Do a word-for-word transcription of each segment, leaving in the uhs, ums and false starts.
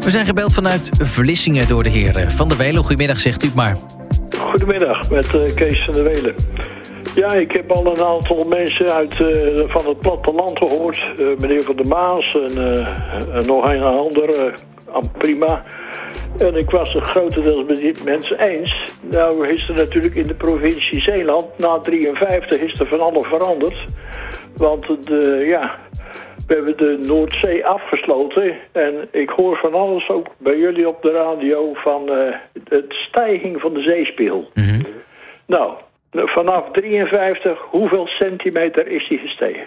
We zijn gebeld vanuit Vlissingen door de heer Van der Welen. Goedemiddag, zegt u het maar. Goedemiddag, met uh, Kees van der Welen. Ja, ik heb al een aantal mensen uit, uh, van het platteland gehoord. Uh, meneer Van der Maas en, uh, en nog een ander. Uh, prima. En ik was het grotendeels met die mensen eens. Nou is er natuurlijk in de provincie Zeeland, na drieënvijftig is er van alles veranderd. Want de, ja, we hebben de Noordzee afgesloten. En ik hoor van alles, ook bij jullie op de radio, van uh, het stijging van de zeespiegel. Mm-hmm. Nou, vanaf drieënvijftig, hoeveel centimeter is die gestegen?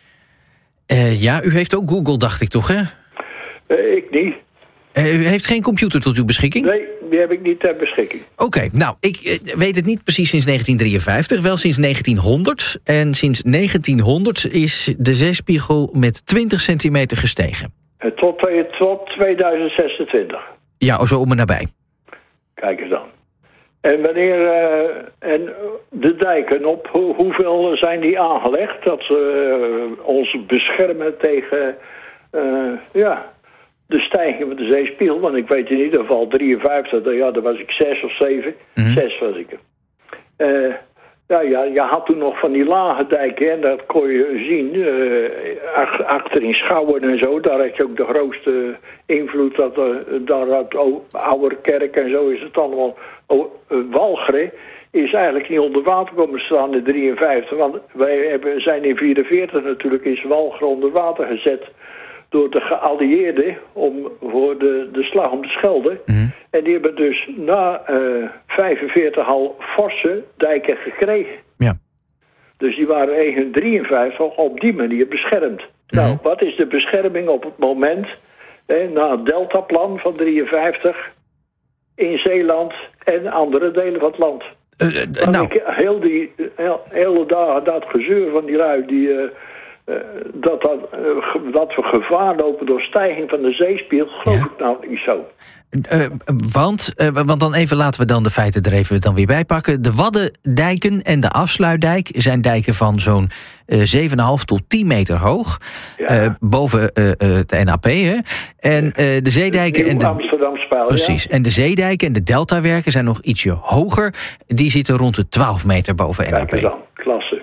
Uh, ja, u heeft ook Google, dacht ik toch, hè? Uh, ik niet. Uh, u heeft geen computer tot uw beschikking? Nee, die heb ik niet ter beschikking. Oké, okay, nou, ik uh, weet het niet precies sinds negentien drieënvijftig, wel sinds negentienhonderd. En sinds negentienhonderd is de zeespiegel met twintig centimeter gestegen. Uh, tot, tot tweeduizend zesentwintig? Ja, zo om en nabij. Kijk eens dan. En wanneer, uh, en de dijken op, ho- hoeveel zijn die aangelegd? Dat ze uh, ons beschermen tegen, uh, ja, de stijging van de zeespiegel. Want ik weet in ieder geval drieënvijftig, ja, daar was ik zes of zeven. Mm-hmm. Zes was ik er. Uh, ja, ja, je had toen nog van die lage dijken, en dat kon je zien, uh, ach, achter in Schouwen en zo. Daar had je ook de grootste invloed. Dat, uh, daar had Ouwerkerk en zo is het allemaal. Oh, uh, Walcheren is eigenlijk niet onder water komen staan in drieënvijftig. Want wij hebben, zijn in vierenveertig natuurlijk is Walcheren onder water gezet door de geallieerden om, voor de, de slag om de Schelde. Mm-hmm. En die hebben dus na uh, vijfenveertig al forse dijken gekregen. Ja. Dus die waren in drieënvijftig op die manier beschermd. Mm-hmm. Nou, wat is de bescherming op het moment, eh, na het deltaplan van drieënvijftig in Zeeland en andere delen van het land? Uh, uh, nou. Ik, heel die heel, hele dagen dat gezeur van die lui die Uh, Uh, dat, dat, uh, dat we gevaar lopen door stijging van de zeespiegel, geloof ja. ik nou niet zo. Uh, want, uh, want dan even laten we dan de feiten er even dan weer bij pakken. De Waddendijken en de Afsluitdijk zijn dijken van zo'n uh, zeven komma vijf tot tien meter hoog. Ja. Uh, boven uh, uh, de N A P. Hè? En uh, de zeedijken en de Amsterdam-Spijl, precies. Ja. En de zeedijken en de deltawerken zijn nog ietsje hoger. Die zitten rond de twaalf meter boven N A P. Kijk dan, klasse.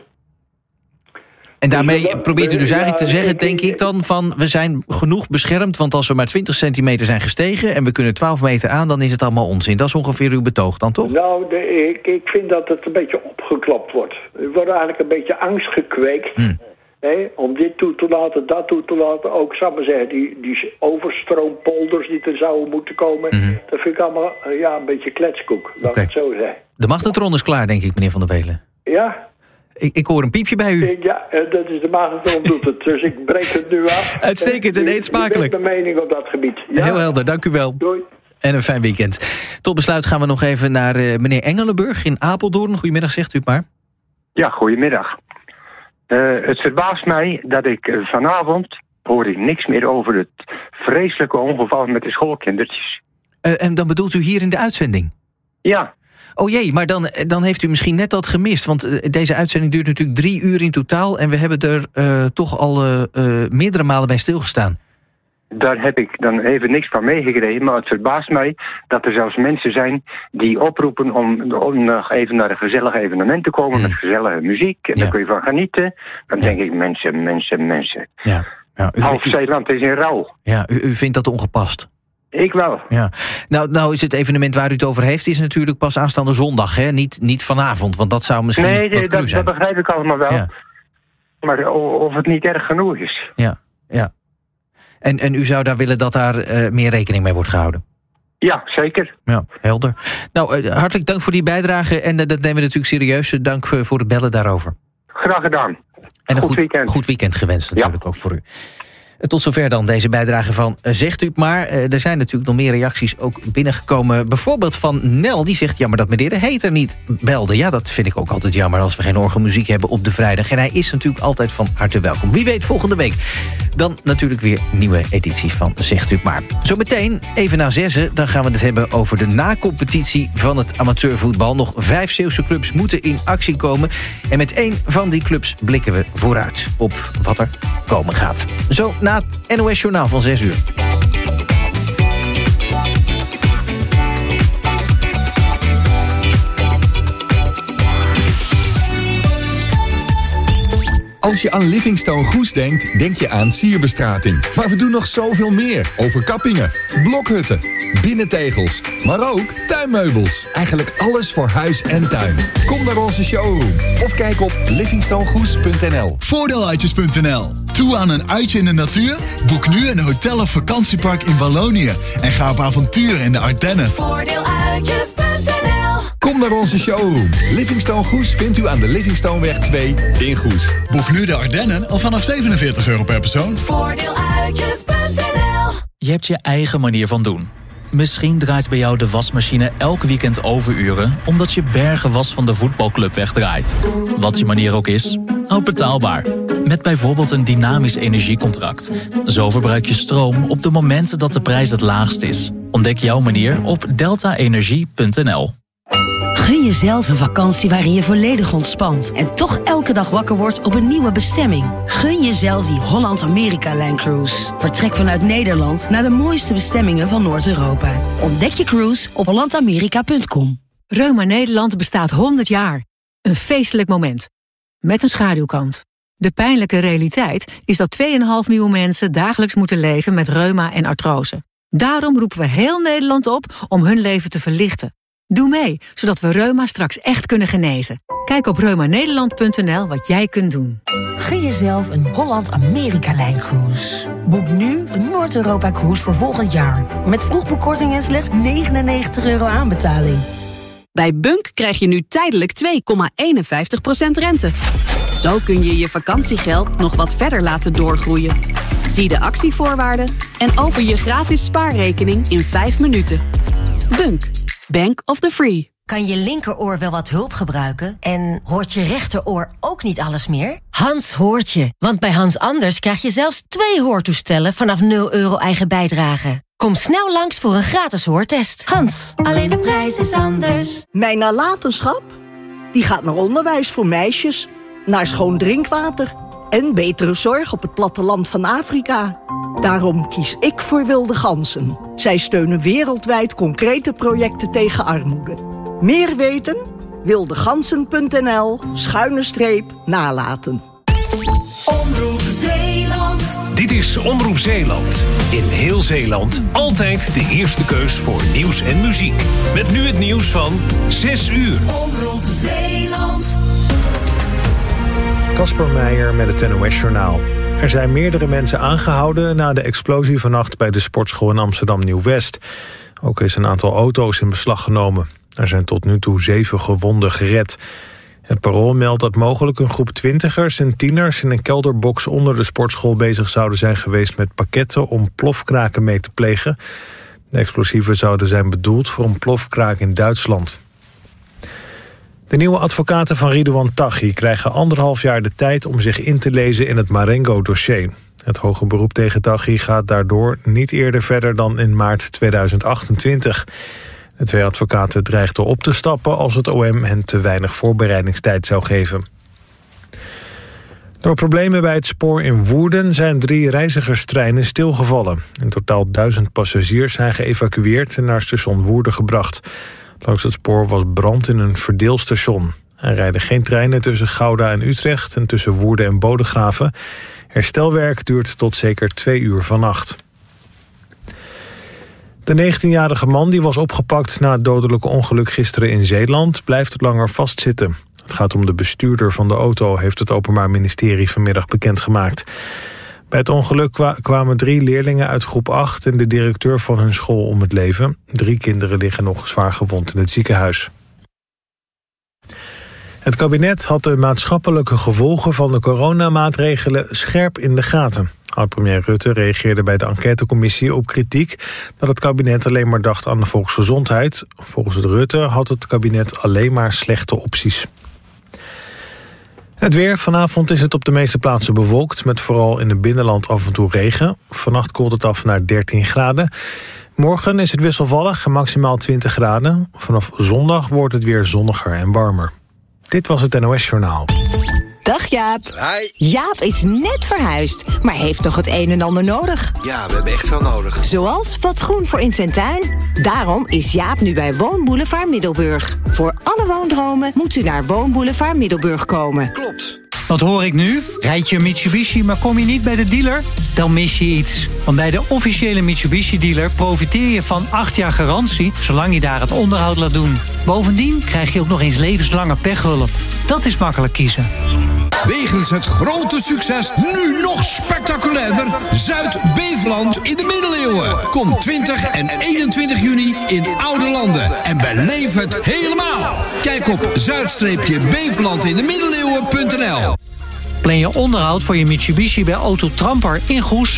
En daarmee probeert u dus eigenlijk te zeggen, denk ik dan, van we zijn genoeg beschermd, want als we maar twintig centimeter zijn gestegen en we kunnen twaalf meter aan, dan is het allemaal onzin. Dat is ongeveer uw betoog dan, toch? Nou, de, ik, ik vind dat het een beetje opgeklopt wordt. Er wordt eigenlijk een beetje angst gekweekt. Hmm. Hè, om dit toe te laten, dat toe te laten. Ook, zou ik maar zeggen, die, die overstroompolders die er zouden moeten komen. Hmm. Dat vind ik allemaal ja, een beetje kletskoek, laat okay. ik het zo zeggen. De magnetron is klaar, denk ik, meneer Van der Welen. Ja. Ik, ik hoor een piepje bij u. Ja, dat is de magnetron doet het. Dus ik breek het nu af. Uitstekend en eet smakelijk. Ik heb mijn mening op dat gebied. Ja? Heel helder, dank u wel. Doei. En een fijn weekend. Tot besluit gaan we nog even naar uh, meneer Engelenburg in Apeldoorn. Goedemiddag, zegt u het maar. Ja, goedemiddag. Uh, het verbaast mij dat ik uh, vanavond hoor ik niks meer over het vreselijke ongeval met de schoolkindertjes. Uh, en dan bedoelt u hier in de uitzending? Ja. Oh jee, maar dan, dan heeft u misschien net dat gemist. Want uh, deze uitzending duurt natuurlijk drie uur in totaal. En we hebben er uh, toch al uh, uh, meerdere malen bij stilgestaan. Daar heb ik dan even niks van meegekregen. Maar het verbaast mij dat er zelfs mensen zijn die oproepen om, om nog even naar een gezellig evenement te komen. Hmm. Met gezellige muziek. En ja. Daar kun je van genieten. Dan ja. denk ik, mensen, mensen, mensen. Ja. Ja, u, Half Zeeland is in rouw. Ja, u, u vindt dat ongepast? Ik wel. Ja. Nou, nou is het evenement waar u het over heeft is natuurlijk pas aanstaande zondag, hè? Niet, niet vanavond, want dat zou misschien nee, wat cru dat, zijn. dat begrijp ik allemaal wel. Ja. Maar of het niet erg genoeg is. Ja, ja. En, en u zou daar willen dat daar uh, meer rekening mee wordt gehouden? Ja, zeker. Ja, helder. Nou, uh, hartelijk dank voor die bijdrage en uh, dat nemen we natuurlijk serieus. Dank uh, voor het bellen daarover. Graag gedaan. En een goed, goed weekend. Goed weekend gewenst natuurlijk ja. ook voor u. Tot zover dan deze bijdrage van Zegt u het maar. Er zijn natuurlijk nog meer reacties ook binnengekomen. Bijvoorbeeld van Nel, die zegt jammer dat meneer de Heter niet belde. Ja, dat vind ik ook altijd jammer als we geen orgelmuziek hebben op de vrijdag. En hij is natuurlijk altijd van harte welkom. Wie weet volgende week dan natuurlijk weer nieuwe edities van Zegt u het maar. Zometeen, even na zessen, dan gaan we het hebben over de nacompetitie van het amateurvoetbal. Nog vijf Zeeuwse clubs moeten in actie komen. En met één van die clubs blikken we vooruit op wat er komen gaat. Zo na het N O S Journaal van zes uur. Als je aan Livingstone Goes denkt, denk je aan sierbestrating. Maar we doen nog zoveel meer. Overkappingen, blokhutten, binnentegels, maar ook tuinmeubels. Eigenlijk alles voor huis en tuin. Kom naar onze showroom of kijk op livingstone goes punt n l. Voordeeluitjes punt n l. Toe aan een uitje in de natuur? Boek nu een hotel of vakantiepark in Wallonië en ga op avontuur in de Ardennen. Voordeeluitjes punt n l. Kom naar onze showroom. Livingstone Goes vindt u aan de Livingstoneweg twee in Goes. Boek nu de Ardennen al vanaf zevenenveertig euro per persoon. Voordeeluitjes punt n l. Je hebt je eigen manier van doen. Misschien draait bij jou de wasmachine elk weekend overuren omdat je bergen was van de voetbalclub wegdraait. Wat je manier ook is, houd betaalbaar. Met bijvoorbeeld een dynamisch energiecontract. Zo verbruik je stroom op de momenten dat de prijs het laagst is. Ontdek jouw manier op delta energie punt n l. Gun jezelf een vakantie waarin je volledig ontspant en toch elke dag wakker wordt op een nieuwe bestemming. Gun jezelf die Holland-Amerika-lijncruise. Vertrek vanuit Nederland naar de mooiste bestemmingen van Noord-Europa. Ontdek je cruise op holland amerika punt com. Reuma Nederland bestaat honderd jaar. Een feestelijk moment. Met een schaduwkant. De pijnlijke realiteit is dat twee komma vijf miljoen mensen dagelijks moeten leven met reuma en artrose. Daarom roepen we heel Nederland op om hun leven te verlichten. Doe mee, zodat we reuma straks echt kunnen genezen. Kijk op reuma nederland punt n l wat jij kunt doen. Gun jezelf een Holland-Amerika-lijncruise. Boek nu een Noord-Europa-cruise voor volgend jaar. Met vroegboekkorting en slechts negenennegentig euro aanbetaling. Bij Bunk krijg je nu tijdelijk twee komma eenenvijftig procent rente. Zo kun je je vakantiegeld nog wat verder laten doorgroeien. Zie de actievoorwaarden en open je gratis spaarrekening in vijf minuten. Bunk. Bank of the Free. Kan je linkeroor wel wat hulp gebruiken? En hoort je rechteroor ook niet alles meer? Hans hoort je, want bij Hans Anders krijg je zelfs twee hoortoestellen vanaf nul euro eigen bijdrage. Kom snel langs voor een gratis hoortest. Hans, alleen de prijs is anders. Mijn nalatenschap? Die gaat naar onderwijs voor meisjes, naar schoon drinkwater en betere zorg op het platteland van Afrika. Daarom kies ik voor Wilde Ganzen. Zij steunen wereldwijd concrete projecten tegen armoede. Meer weten? wildegansen punt n l schuine streep nalaten. Omroep Zeeland. Dit is Omroep Zeeland. In heel Zeeland altijd de eerste keus voor nieuws en muziek. Met nu het nieuws van zes uur. Omroep Zeeland. Kasper Meijer met het N O S-journaal. Er zijn meerdere mensen aangehouden na de explosie vannacht bij de sportschool in Amsterdam Nieuw-West. Ook is een aantal auto's in beslag genomen. Er zijn tot nu toe zeven gewonden gered. Het Parool meldt dat mogelijk een groep twintigers en tieners in een kelderbox onder de sportschool bezig zouden zijn geweest met pakketten om plofkraken mee te plegen. De explosieven zouden zijn bedoeld voor een plofkraak in Duitsland. De nieuwe advocaten van Ridouan Taghi krijgen anderhalf jaar de tijd om zich in te lezen in het Marengo-dossier. Het hoge beroep tegen Taghi gaat daardoor niet eerder verder dan in maart tweeduizend achtentwintig. De twee advocaten dreigden op te stappen als het O M hen te weinig voorbereidingstijd zou geven. Door problemen bij het spoor in Woerden zijn drie reizigerstreinen stilgevallen. In totaal duizend passagiers zijn geëvacueerd en naar station Woerden gebracht. Langs het spoor was brand in een verdeelstation. Er rijden geen treinen tussen Gouda en Utrecht en tussen Woerden en Bodegraven. Herstelwerk duurt tot zeker twee uur vannacht. De negentienjarige man die was opgepakt na het dodelijke ongeluk gisteren in Zeeland blijft langer vastzitten. Het gaat om de bestuurder van de auto, heeft het Openbaar Ministerie vanmiddag bekendgemaakt. Bij het ongeluk kwamen drie leerlingen uit groep acht en de directeur van hun school om het leven. Drie kinderen liggen nog zwaar gewond in het ziekenhuis. Het kabinet had de maatschappelijke gevolgen van de coronamaatregelen scherp in de gaten. Oud-premier Rutte reageerde bij de enquêtecommissie op kritiek dat het kabinet alleen maar dacht aan de volksgezondheid. Volgens het Rutte had het kabinet alleen maar slechte opties. Het weer. Vanavond is het op de meeste plaatsen bewolkt, met vooral in het binnenland af en toe regen. Vannacht koelt het af naar dertien graden. Morgen is het wisselvallig en maximaal twintig graden. Vanaf zondag wordt het weer zonniger en warmer. Dit was het N O S-journaal. Dag Jaap. Hi. Jaap is net verhuisd, maar heeft nog het een en ander nodig. Ja, we hebben echt veel nodig. Zoals wat groen voor in zijn tuin. Daarom is Jaap nu bij Woonboulevard Middelburg. Voor alle woondromen moet u naar Woonboulevard Middelburg komen. Klopt. Wat hoor ik nu? Rijd je een Mitsubishi, maar kom je niet bij de dealer? Dan mis je iets. Want bij de officiële Mitsubishi-dealer profiteer je van acht jaar garantie, zolang je daar het onderhoud laat doen. Bovendien krijg je ook nog eens levenslange pechhulp. Dat is makkelijk kiezen. Wegens het grote succes nu nog spectaculairder Zuid-Beveland in de middeleeuwen. Kom twintig en eenentwintig juni in Oude Landen en beleef het helemaal. Kijk op zuid beveland in de middeleeuwen punt n l. Plan je onderhoud voor je Mitsubishi bij Auto Tramper in Goes.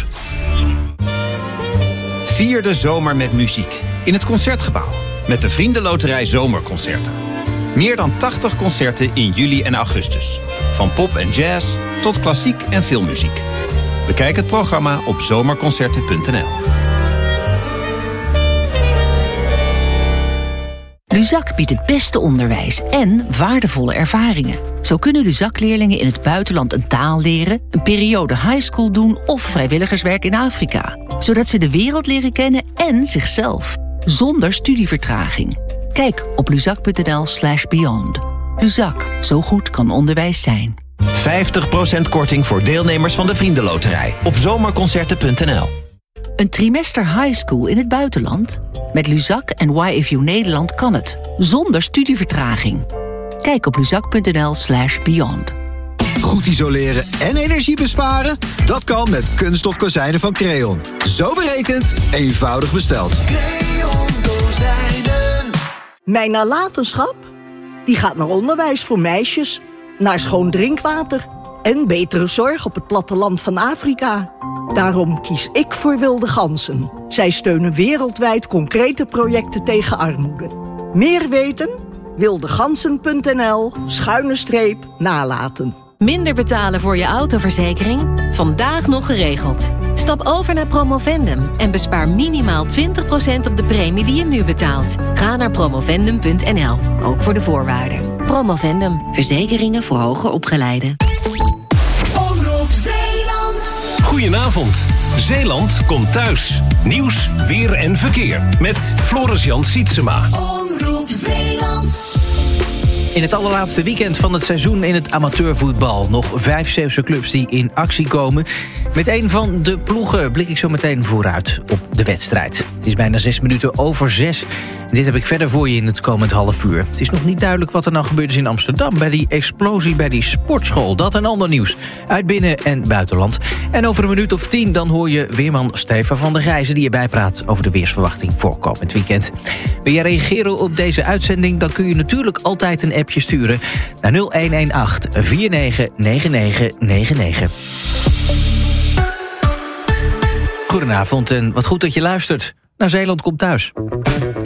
Vier de zomer met muziek in het Concertgebouw met de Vriendenloterij Zomerconcerten. Meer dan tachtig concerten in juli en augustus. Van pop en jazz tot klassiek en filmmuziek. Bekijk het programma op zomerconcerten punt n l. Luzak biedt het beste onderwijs en waardevolle ervaringen. Zo kunnen Luzak-leerlingen in het buitenland een taal leren, een periode highschool doen of vrijwilligerswerk in Afrika. Zodat ze de wereld leren kennen en zichzelf. Zonder studievertraging. Kijk op luzak punt n l slash beyond. Luzak, zo goed kan onderwijs zijn. vijftig procent korting voor deelnemers van de Vriendenloterij op zomerconcerten punt n l. Een trimester highschool in het buitenland? Met Luzak en Y F U Nederland kan het, zonder studievertraging. Kijk op luzak punt n l slash beyond. Goed isoleren en energie besparen? Dat kan met kunststof kozijnen van Creon. Zo berekend, eenvoudig besteld. Creon kozijnen. Mijn nalatenschap? Die gaat naar onderwijs voor meisjes, naar schoon drinkwater en betere zorg op het platteland van Afrika. Daarom kies ik voor Wilde Ganzen. Zij steunen wereldwijd concrete projecten tegen armoede. Meer weten? wildegansen punt n l schuine streep nalaten. Minder betalen voor je autoverzekering? Vandaag nog geregeld. Stap over naar Promovendum en bespaar minimaal twintig procent op de premie die je nu betaalt. Ga naar promovendum punt n l, ook voor de voorwaarden. Promovendum, verzekeringen voor hoger opgeleiden. Omroep Zeeland. Goedenavond. Zeeland komt thuis. Nieuws, weer en verkeer. Met Floris-Jan Sietsema. Omroep Zeeland. In het allerlaatste weekend van het seizoen in het amateurvoetbal. Nog vijf Zeeuwse clubs die in actie komen. Met een van de ploegen blik ik zo meteen vooruit op de wedstrijd. Het is bijna zes minuten over zes. Dit heb ik verder voor je in het komend half uur. Het is nog niet duidelijk wat er nou gebeurd is in Amsterdam... bij die explosie bij die sportschool. Dat en ander nieuws uit binnen- en buitenland. En over een minuut of tien dan hoor je weerman Stefan van der Gijzen... die je bijpraat over de weersverwachting voor komend weekend. Wil jij reageren op deze uitzending... dan kun je natuurlijk altijd een appje sturen... naar nul een een acht vier negen negen negen negen negen. Goedenavond en wat goed dat je luistert naar Zeeland komt thuis.